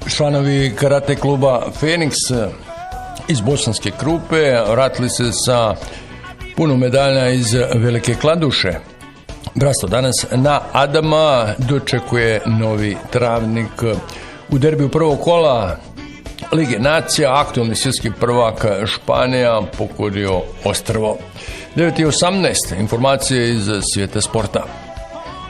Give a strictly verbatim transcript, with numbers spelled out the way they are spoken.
Članovi karate kluba Feniks iz Bosanske Krupe vratili se sa puno medalja iz Velike Kladuše. Bratstvo danas na Adama dočekuje Novi Travnik. U derbiju prvog kola Lige nacija aktualni svjetski prvak Španija pokorio Ostrvo. devet i osamnaest informacije iz svijeta sporta.